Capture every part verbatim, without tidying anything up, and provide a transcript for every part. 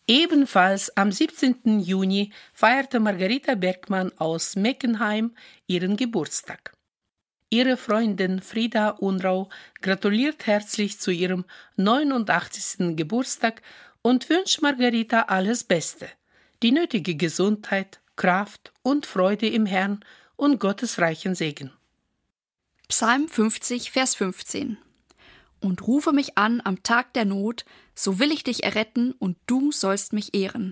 Ebenfalls am siebzehnten Juni feierte Margarita Bergmann aus Meckenheim ihren Geburtstag. Ihre Freundin Frieda Unrau gratuliert herzlich zu ihrem neunundachtzigsten Geburtstag und wünscht Margarita alles Beste, die nötige Gesundheit, Kraft und Freude im Herrn und Gottes reichen Segen. Psalm fünfzig, Vers fünfzehn. Und rufe mich an am Tag der Not, so will ich dich erretten und du sollst mich ehren.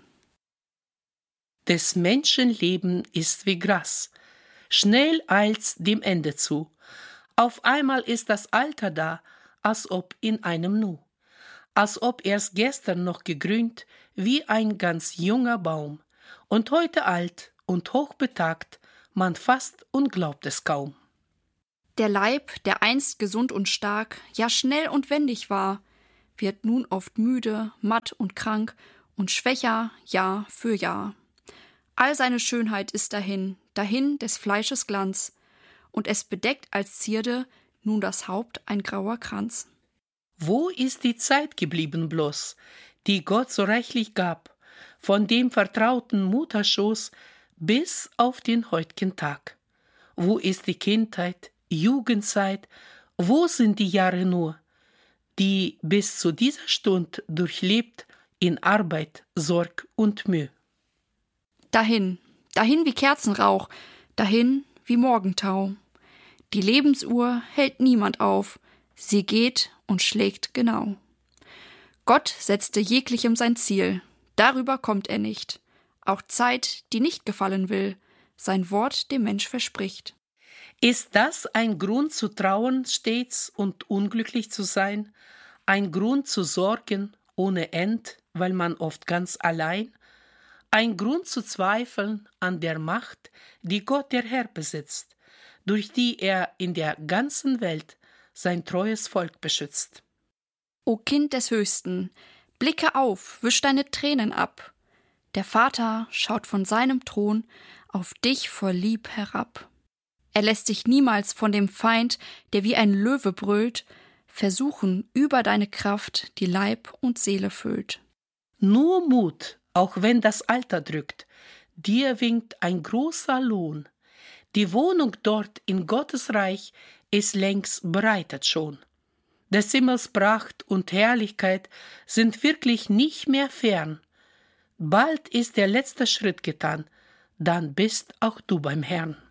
Des Menschen Leben ist wie Gras, schnell eilt's dem Ende zu. Auf einmal ist das Alter da, als ob in einem Nu, als ob erst gestern noch gegrünt, wie ein ganz junger Baum, und heute alt und hochbetagt, man fasst und glaubt es kaum. Der Leib, der einst gesund und stark, ja schnell und wendig war, wird nun oft müde, matt und krank und schwächer Jahr für Jahr. All seine Schönheit ist dahin, dahin des Fleisches Glanz, und es bedeckt als Zierde nun das Haupt ein grauer Kranz. Wo ist die Zeit geblieben bloß, die Gott so reichlich gab, von dem vertrauten Mutterschoß bis auf den heutigen Tag? Wo ist die Kindheit, Jugendzeit, wo sind die Jahre nur, die bis zu dieser Stund durchlebt in Arbeit, Sorg und Mühe? Dahin, dahin wie Kerzenrauch, dahin wie Morgentau. Die Lebensuhr hält niemand auf, sie geht und schlägt genau. Gott setzte jeglichem sein Ziel, darüber kommt er nicht. Auch Zeit, die nicht gefallen will, sein Wort dem Mensch verspricht. Ist das ein Grund zu trauern stets und unglücklich zu sein? Ein Grund zu sorgen ohne End, weil man oft ganz allein? Ein Grund zu zweifeln an der Macht, die Gott der Herr besitzt, durch die er in der ganzen Welt sein treues Volk beschützt? O Kind des Höchsten, blicke auf, wisch deine Tränen ab. Der Vater schaut von seinem Thron auf dich voll Lieb herab. Er lässt dich niemals von dem Feind, der wie ein Löwe brüllt, versuchen, über deine Kraft, die Leib und Seele füllt. Nur Mut, auch wenn das Alter drückt, dir winkt ein großer Lohn. Die Wohnung dort in Gottes Reich ist längst bereitet schon. Des Himmels Pracht und Herrlichkeit sind wirklich nicht mehr fern. Bald ist der letzte Schritt getan, dann bist auch du beim Herrn.